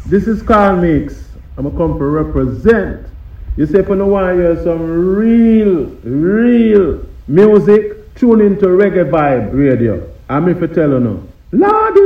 This is Carl Mix. I'm going to come to represent. You say if you want to hear some real music, tune into Reggae Vibe Radio. I'm if you tell you now. Lord,